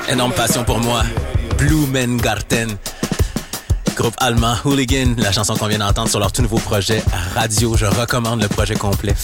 Énorme passion pour moi. Blumengarten. Groupe allemand Hooligan, la chanson qu'on vient d'entendre sur leur tout nouveau projet Radio. Je recommande le projet complet.